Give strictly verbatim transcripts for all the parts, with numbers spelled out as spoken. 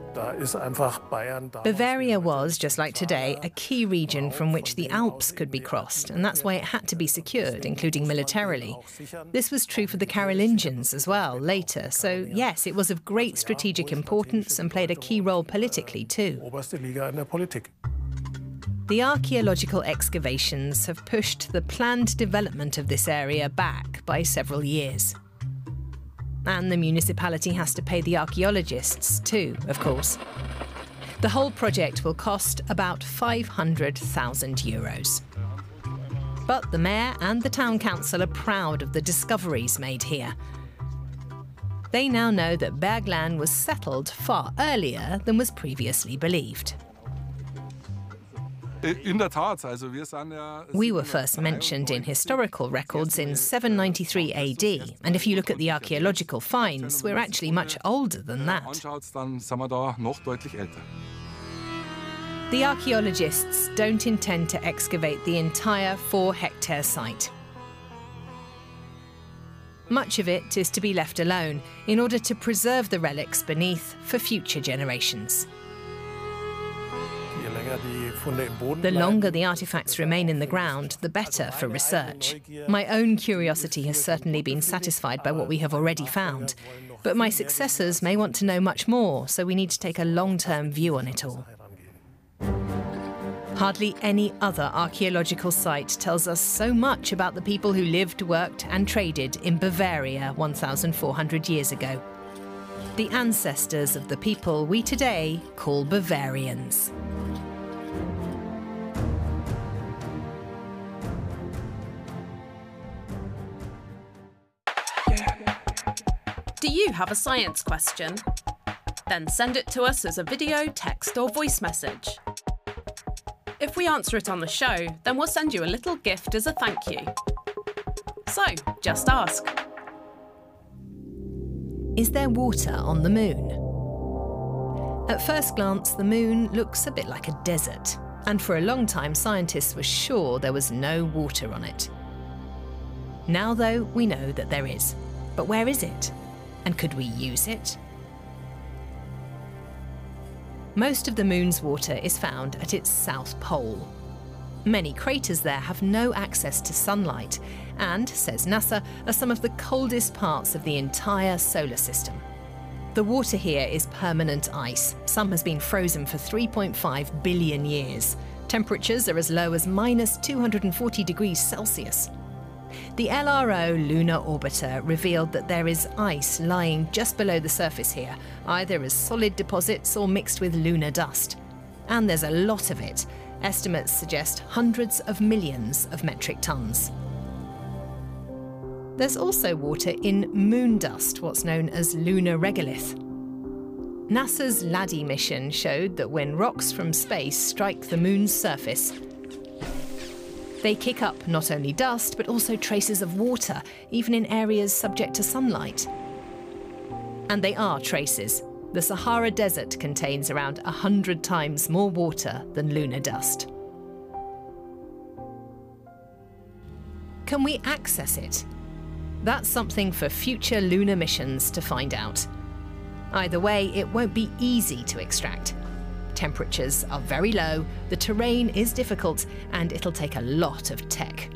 Bavaria was, just like today, a key region from which the Alps could be crossed, and that's why it had to be secured, including militarily. This was true for the Carolingians as well, later, so yes, it was of great strategic importance and played a key role politically too. The archaeological excavations have pushed the planned development of this area back by several years. And the municipality has to pay the archaeologists too, of course. The whole project will cost about five hundred thousand euros. But the mayor and the town council are proud of the discoveries made here. They now know that Bergland was settled far earlier than was previously believed. We were first mentioned in historical records in seven ninety-three A D, and if you look at the archaeological finds, we're actually much older than that. The archaeologists don't intend to excavate the entire four-hectare site. Much of it is to be left alone in order to preserve the relics beneath for future generations. The longer the artefacts remain in the ground, the better for research. My own curiosity has certainly been satisfied by what we have already found, but my successors may want to know much more, so we need to take a long-term view on it all. Hardly any other archaeological site tells us so much about the people who lived, worked and traded in Bavaria one thousand four hundred years ago. The ancestors of the people we today call Bavarians. Do you have a science question? Then send it to us as a video, text or voice message. If we answer it on the show, then we'll send you a little gift as a thank you. So, just ask. Is there water on the moon? At first glance, the moon looks a bit like a desert, and for a long time scientists were sure there was no water on it. Now, though, we know that there is. But where is it? And could we use it? Most of the moon's water is found at its south pole. Many craters there have no access to sunlight and, says NASA, are some of the coldest parts of the entire solar system. The water here is permanent ice. Some has been frozen for three point five billion years. Temperatures are as low as minus two hundred forty degrees Celsius. The L R O Lunar Orbiter revealed that there is ice lying just below the surface here, either as solid deposits or mixed with lunar dust. And there's a lot of it. Estimates suggest hundreds of millions of metric tons. There's also water in moon dust, what's known as lunar regolith. NASA's LADEE mission showed that when rocks from space strike the moon's surface, they kick up not only dust, but also traces of water, even in areas subject to sunlight. And they are traces. The Sahara Desert contains around one hundred times more water than lunar dust. Can we access it? That's something for future lunar missions to find out. Either way, it won't be easy to extract. Temperatures are very low, the terrain is difficult, and it'll take a lot of tech.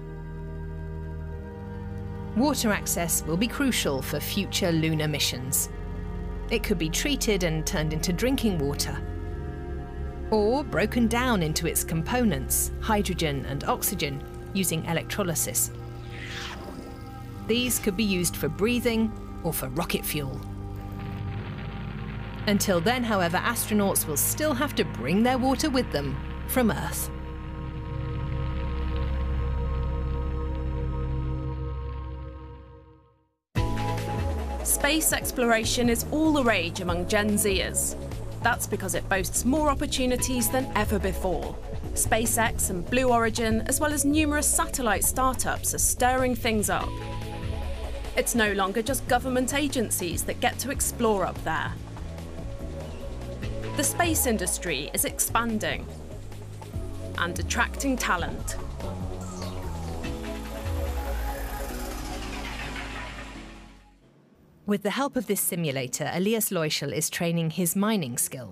Water access will be crucial for future lunar missions. It could be treated and turned into drinking water, or broken down into its components, hydrogen and oxygen, using electrolysis. These could be used for breathing or for rocket fuel. Until then, however, astronauts will still have to bring their water with them from Earth. Space exploration is all the rage among Gen Zers. That's because it boasts more opportunities than ever before. SpaceX and Blue Origin, as well as numerous satellite startups, are stirring things up. It's no longer just government agencies that get to explore up there. The space industry is expanding and attracting talent. With the help of this simulator, Elias Leuschel is training his mining skills.